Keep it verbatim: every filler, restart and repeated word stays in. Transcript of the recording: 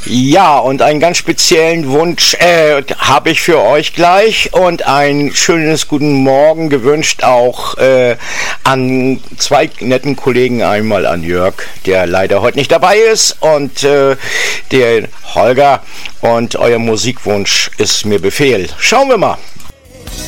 Ja, und einen ganz speziellen Wunsch äh, habe ich für euch gleich und ein schönes guten Morgen gewünscht auch äh, an zwei netten Kollegen, einmal an Jörg, der leider heute nicht dabei ist, und äh, der Holger, und euer Musikwunsch ist mir Befehl. Schauen wir mal.